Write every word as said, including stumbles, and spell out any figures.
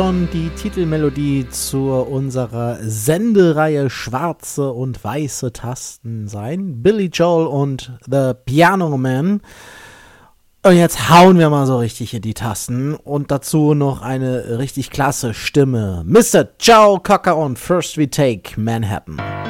Die Titelmelodie zu unserer Sendereihe Schwarze und Weiße Tasten sein. Billy Joel und The Piano Man. Und jetzt hauen wir mal so richtig in die Tasten. Und dazu noch eine richtig klasse Stimme. Mister Joe Cocker und First We Take Manhattan.